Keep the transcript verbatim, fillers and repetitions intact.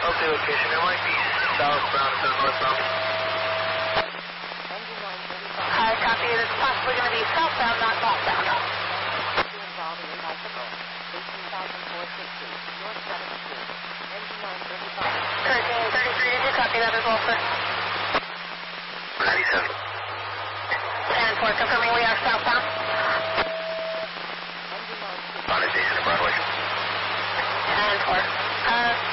Okay, location. It might be southbound instead of northbound. Uh, copy. It is possibly going to be southbound, not northbound. Involving a bicycle. eighteen thousand four hundred sixty. North seventh Street. Engine nine thirty-five. thirteen thirty-three, did you copy that as well, sir? ninety-seven. ten four, confirming we are southbound. On adjacent to Broadway. ten four. Uh,